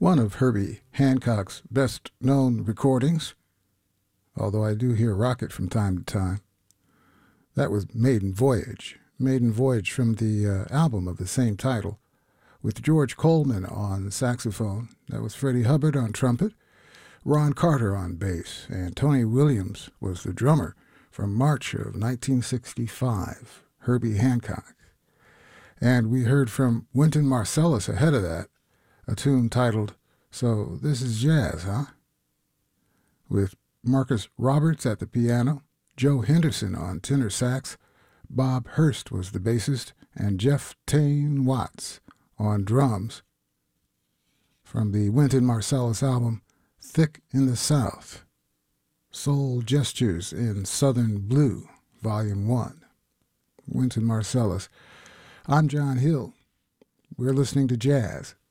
one of Herbie Hancock's best-known recordings, although I do hear Rocket from time to time. That was Maiden Voyage from the album of the same title, with George Coleman on saxophone. That was Freddie Hubbard on trumpet, Ron Carter on bass, and Tony Williams was the drummer from March of 1965, Herbie Hancock. And we heard from Wynton Marsalis ahead of that, a tune titled So This Is Jazz, Huh? With Marcus Roberts at the piano, Joe Henderson on tenor sax, Bob Hurst was the bassist, and Jeff Tane Watts on drums, from the Wynton Marsalis album Thick in the South, Soul Gestures in Southern Blue, Volume 1. Wynton Marsalis. I'm John Hill. We're listening to jazz